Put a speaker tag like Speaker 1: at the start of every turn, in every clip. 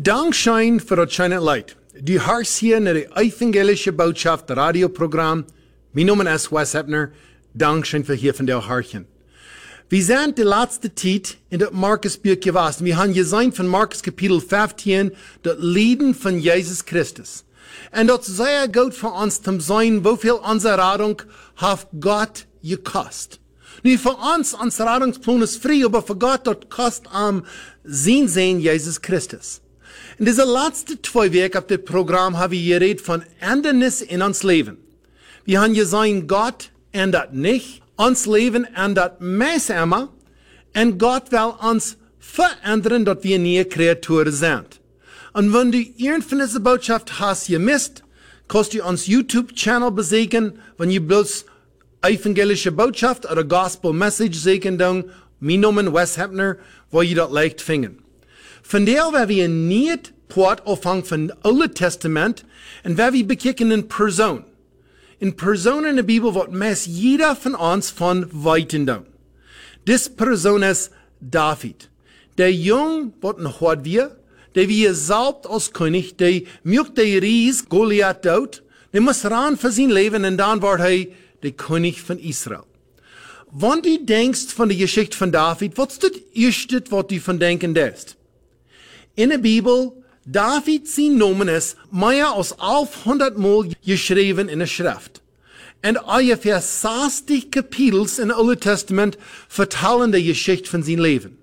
Speaker 1: Dankschein für das schöne Leid. Du hörst hier in der evangelische Botschaft Radioprogramm. Mein Name ist Wes Heppner. Dankschein für hier von der Hörchen. Wir sind die letzte Zeit in der Markus-Buch gewesen. Wir haben gesehen von Markus Kapitel 15, das Leiden von Jesus Christus. Und das ist sehr gut für uns zu sehen, wie viel unsere Rettung hat Gott gekostet. Nun, für uns, unser Rettungsplan ist frei, aber für Gott, das kostet sein Sehen Jesus Christus. In dieser letzten 2 Wochen auf dem Programm haben wir geredet von Ändernis in uns Leben. Wir haben gesehen, Gott ändert nicht. Uns Leben ändert meist immer. Und Gott will uns verändern, dass wir neue Kreaturen sind. Und wenn du irgendeine diese Botschaft hast gemisst, kannst du uns YouTube-Channel besuchen, wenn du bloß evangelische Botschaft oder Gospel Message sehen dann, mein Name Wes Heppner, wo ihr das leicht finden. Von der, wenn wir nicht Port auffangen von Alten Testament, und wenn wir bekicken in Person. In Person in der Bibel wird meist jeder von uns von Weitem tun. Diese Person ist David. Der Jung, was noch hat wir, der wie salbt als König, der mögt der Ries Goliath dort, der muss ran für sein Leben und dann wird er der König von Israel. Wenn du denkst von der Geschichte von David, was ist das Erste, was du von denken darfst? In der Bibel, David, sein Name ist mehr als 1100 Mal geschrieben in der Schrift. Und ungefähr 60 Kapitel im Alten Testament vertellen die Geschichte von seinem Leben.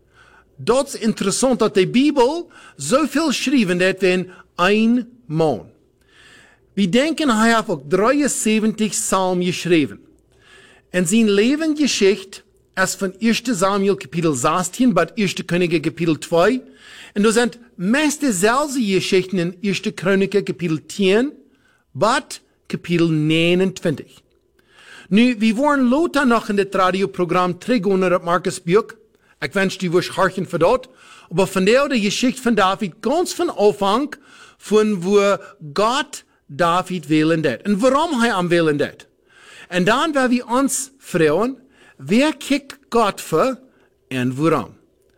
Speaker 1: Das ist interessant, dass die Bibel so viel geschrieben hat wie in ein Mann. Wir denken, er hat auch 73 Psalmen geschrieben. Und seine Lebensgeschichte ist von 1. Samuel Kapitel 16 bis 1. Könige Kapitel 2. Und da sind meist dieselben Geschichten in 1. Könige Kapitel 10 bis Kapitel 29. Nu, wir wollen lauter noch in das Radioprogramm zurückgehen nach Markus Buch. Ich wünsche dir was harchen für dort. Aber von der Geschichte von David ganz von Anfang, von wo Gott David wählen hat. Und warum er am wählen hat. Und dann werden wir uns fragen, wer kickt Gott für und warum?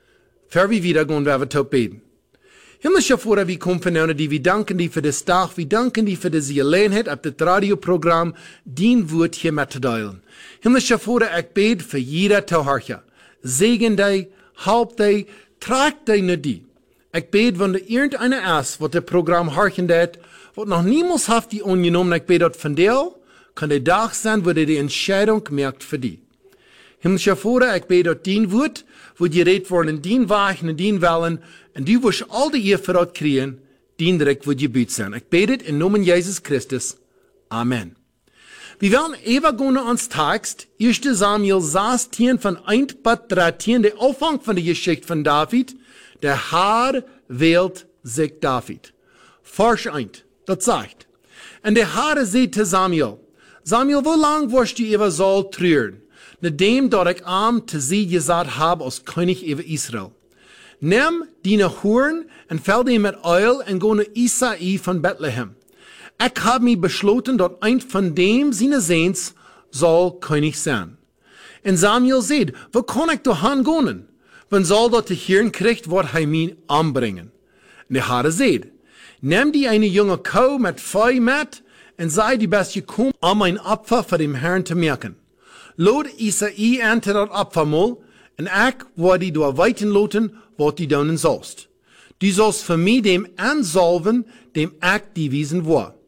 Speaker 1: Für wir wieder gehen, werden wir tot beten. Himmlischer Vater, wir kommen von dir, wir danken dir für das Tag, wir danken dir für diese Gelegenheit, auf das Radioprogramm, dein Wort hier mitzuteilen. Himmlischer Vater, ich bete für jeder Zuhörer. Segen dich, halb dich, trag dich nicht die. Ich bete, wenn du irgendeiner ist, was das Programm horchen hat, was noch niemals hat die angenommen, ich bete von dir, kann der Tag sein, wo du die Entscheidung merkt für dich. Himmlischer Vater, ich bete dein Wort, wo die redet worden in dein Wachen, in dein Wellen, und du wirst all die ihr für dort kriegen, dein Dreck wird gebüht sein. Ich bete in Namen Jesus Christus. Amen. Wir werden eben gehen ans Text, 1. Samuel 16 von 1 bis 13, der Anfang von der Geschichte von David. Der Herr wählt sich David. Vers 1, das sagt. Und der Herr sagt zu Samuel, Samuel, wo lang wirst du über Saul trüren? Nachdem dort ich zu sie gesagt habe als König über Israel. Nimm deine Huren und fäll die mit Öl und go nach Isai von Bethlehem. Ich habe mich beschlossen, dort ein von dem seine Sehns soll König sein. Und Samuel sagt, wo kann ich da hingehen? Wenn Saul dort zu hören kriegt, wird er mich anbringen. Und der Herr sagt, nimm die eine junge Kuh mit Feu mit und sei die beste gekommen, um ein Opfer für den Herrn zu merken. Lot Isai ernte das Opfer mal, und ich werde die da weiten loten, was die donen sollst. Du sollst für mich dem ansalven, dem ich die wiesen war.